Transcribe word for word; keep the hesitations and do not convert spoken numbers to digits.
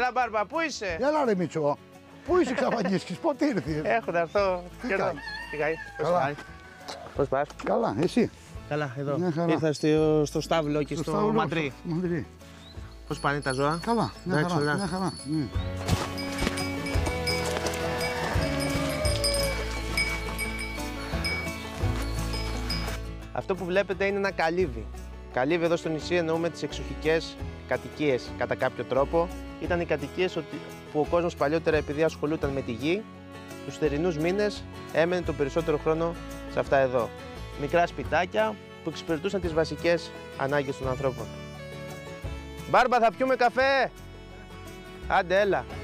Έλα, Μπάρμπα, πού είσαι? Έλα ρε Μίτσο. Πού είσαι εξαφανίστηκες, πότε ήρθες? Έχω να έρθω. Τι Καιρό. κάνεις? Τι κάνεις? Πώς Καλά. πάει? Πώς πας? Καλά, εσύ? Καλά, εδώ. Μια χαρά. Ήρθα στο, στο Στάβλο και στο, Σταυρό, Μαντρί. στο Μαντρί. Πώς πάνε τα ζώα? Καλά, μια Εντάξει, χαρά. ωραία. Μια χαρά. Ναι. Αυτό που βλέπετε είναι ένα καλύβι. Καλύβι εδώ στο νησί εννοούμε τις εξοχικές κατοικίες κατά κάποιο τρόπο. Ήταν οι κατοικίες που ο κόσμος παλιότερα, επειδή ασχολούταν με τη γη, τους θερινούς μήνες έμενε το περισσότερο χρόνο σε αυτά εδώ. Μικρά σπιτάκια που εξυπηρετούσαν τις βασικές ανάγκες των ανθρώπων. Μπάρμπα, θα πιούμε καφέ! Άντε, έλα!